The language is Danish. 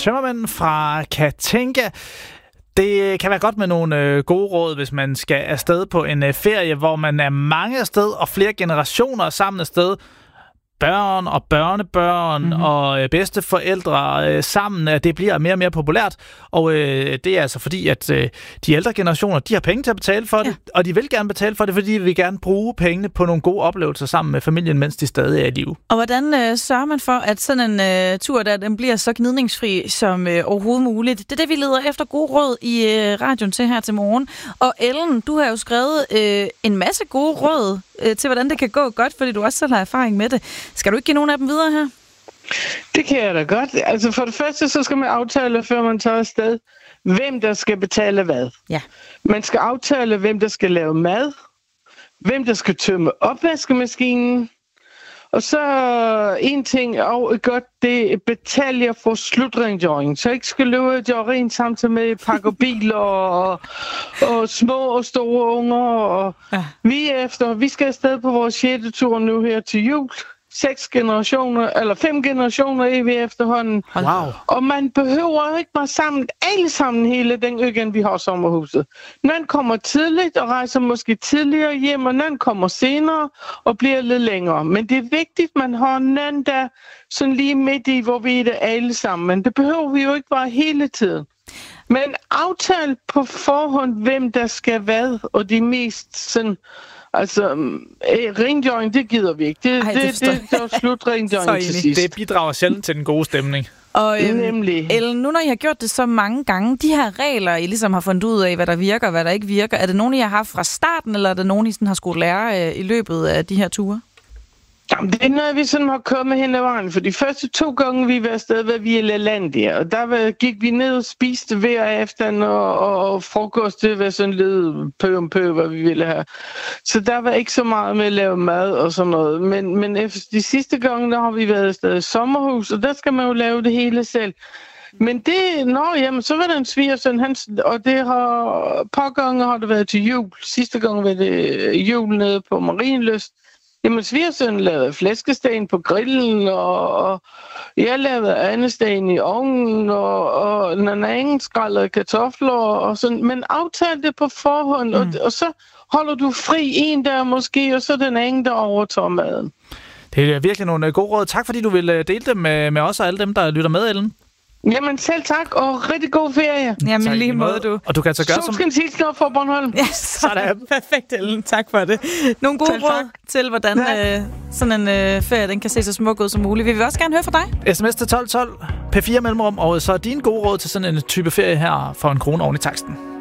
tømmermænd fra Katinka. Det kan være godt med nogle gode råd, hvis man skal afsted på en ferie, hvor man er mange afsted og flere generationer sammen afsted. Børn og børnebørn og bedsteforældre sammen. Det bliver mere og mere populært, og det er altså fordi, at de ældre generationer, de har penge til at betale for det, og de vil gerne betale for det, fordi de vil gerne bruge pengene på nogle gode oplevelser sammen med familien, mens de stadig er i live. Og hvordan sørger man for, at sådan en tur, der den bliver så gnidningsfri som overhovedet muligt? Det er det, vi leder efter gode råd i radioen til her til morgen. Og Ellen, du har jo skrevet en masse gode råd til, hvordan det kan gå godt, fordi du også selv har erfaring med det. Skal du ikke give nogen af dem videre her? Det kan jeg da godt. Altså for det første, så skal man aftale, før man tager afsted, hvem der skal betale hvad. Ja. Man skal aftale, hvem der skal lave mad, hvem der skal tømme opvaskemaskinen, og så en ting og godt, det betaler for slutrengøring, så ikke skal løbe og gøre rent samtidig med pakke biler og små og store unger. Og vi skal afsted på vores 6. tur nu her til jul. 5 generationer er vi efterhånden. Wow. Og man behøver ikke bare alle sammen hele den ugen, vi har sommerhuset. Nogen kommer tidligt og rejser måske tidligere hjem, og nogen kommer senere og bliver lidt længere. Men det er vigtigt, man har nogen der sådan lige midt i, hvor vi er det alle sammen. Men det behøver vi jo ikke bare hele tiden. Men aftale på forhånd, hvem der skal hvad, og de mest sådan... Altså, rengøring, det gider vi ikke. Det er slut rengøring til sidst. Det bidrager sjældent til den gode stemning. Og Ellen, nu når I har gjort det så mange gange, de her regler, I ligesom har fundet ud af, hvad der virker og hvad der ikke virker, er det nogen, I har haft fra starten, eller er det nogen, I sådan har skulle lære i løbet af de her ture? Jamen, det er noget, vi sådan har kommet hen ad vejen. For de første 2 gange, vi var afsted, var vi i LaLandia. Og der gik vi ned og spiste hver aften, og frokost, det var sådan lidt pø om pø, hvad vi ville have. Så der var ikke så meget med at lave mad og sådan noget. Men efter de sidste gange, der har vi været afsted i sommerhus, og der skal man jo lave det hele selv. Men så var der en svigersøn, og det har par gange har det været til jul. Sidste gang var det jul nede på Marienlyst. Jamen, svigersøn lavede flæskestegen på grillen, og jeg lavede andestegen i ovnen, og den anden skrællede kartofler, og sådan. Men aftale det på forhånd, og så holder du fri en der måske, og så den anden, der overtager maden. Det er virkelig nogle gode råd. Tak, fordi du vil dele dem med os og alle dem, der lytter med, Ellen. Jamen selv tak, og rigtig god ferie. Jamen tak, lige måde du. Og du kan så gøre som... Solskinshilsner fra Bornholm. Ja, sådan. Perfekt, Ellen. Tak for det. Nogle gode råd til, hvordan sådan en ferie den kan se så smuk ud som muligt. Vi vil også gerne høre fra dig. SMS til 1212, P4 mellemrum, og så dine gode råd til sådan en type ferie her for en krone oven i taksten.